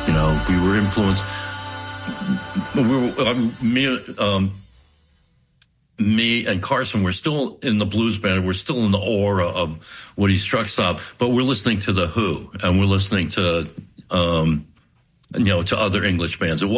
You know, we were influenced. Me and Carson, we're still in the blues band. We're still in the aura of Woody Truckstop, but we're listening to The Who, and we're listening to, to other English bands. It